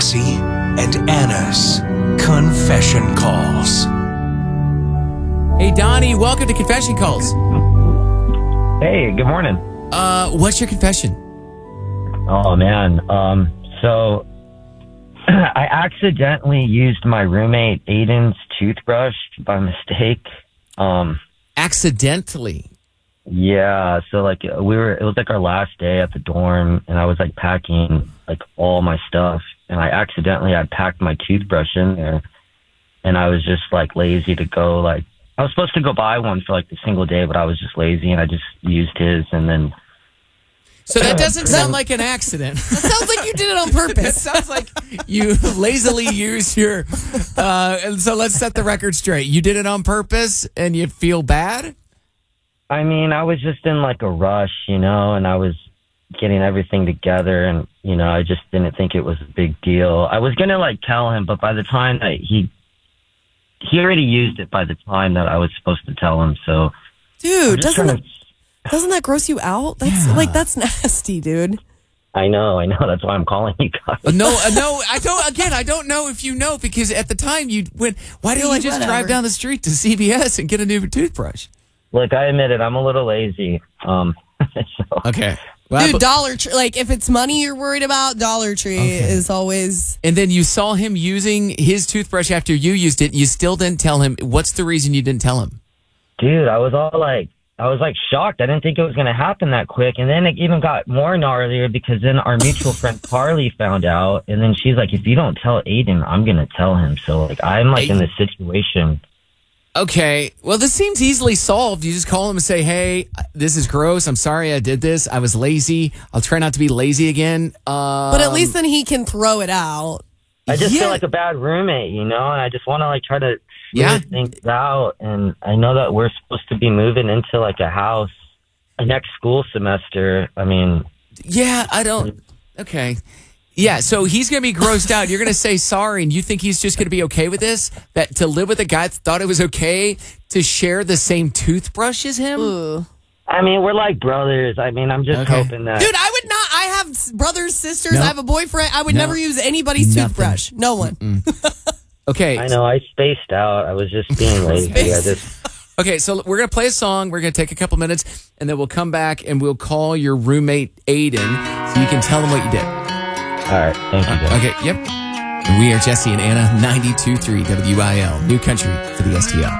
Jesse and Anna's Confession Calls. Hey, Donnie, welcome to Confession Calls. Hey, good morning. What's your confession? Oh, man. So I accidentally used my roommate Aiden's toothbrush by mistake. Accidentally? Yeah. So it was like our last day at the dorm, and I was like packing like all my stuff, and I accidentally had packed my toothbrush in there, and I was just like lazy to go. Like I was supposed to go buy one for like the single day, but I was just lazy, and I just used his, and then. So that doesn't sound like an accident. That sounds like you did it on purpose. It sounds like you lazily used your... and so let's set the record straight. You did it on purpose and you feel bad? I mean, I was just in like a rush, and I was getting everything together, and, I just didn't think it was a big deal. I was going to like tell him, but by the time that he already used it by the time that I was supposed to tell him. So, dude, doesn't that gross you out? That's nasty, dude. I know. That's why I'm calling you guys. No, I don't. Again, I don't know if you know, because at the time you went, why didn't you just drive down the street to CVS and get a new toothbrush? Look, I admit it. I'm a little lazy. Okay. Well, dude, Dollar Tree, if it's money you're worried about, Dollar Tree is always... And then you saw him using his toothbrush after you used it. You still didn't tell him. What's the reason you didn't tell him? Dude, I was shocked. I didn't think it was going to happen that quick. And then it even got more gnarlier because then our mutual friend Carly found out. And then she's like, if you don't tell Aiden, I'm going to tell him. So I'm in this situation. Okay. Well, this seems easily solved. You just call him and say, hey, this is gross. I'm sorry I did this. I was lazy. I'll try not to be lazy again. But at least then he can throw it out. I just feel like a bad roommate, and I just want to try to smooth things out. And I know that we're supposed to be moving into a house next school semester. I mean, yeah, I don't. Okay. Yeah, so he's going to be grossed out. You're going to say sorry, and you think he's just going to be okay with this? That to live with a guy that thought it was okay to share the same toothbrush as him? Ooh. I mean, we're like brothers. I mean, I'm just hoping that... Dude, I would not... I have brothers, sisters. I have a boyfriend. I would never use anybody's toothbrush. No one. Okay. I know. I spaced out. I was just being lazy. Okay, so we're going to play a song. We're going to take a couple minutes, and then we'll come back, and we'll call your roommate, Aiden, so you can tell him what you did. All right. Thank you, guys. Okay, yep. And we are Jesse and Anna, 92.3 WIL, New Country for the STL.